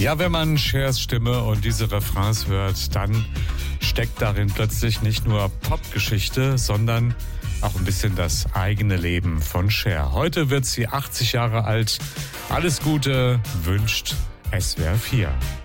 Ja, wenn man Chers Stimme und diese Refrains hört, dann steckt darin plötzlich nicht nur Popgeschichte, sondern auch ein bisschen das eigene Leben von Cher. Heute wird sie 80 Jahre alt. Alles Gute wünscht SWR 4.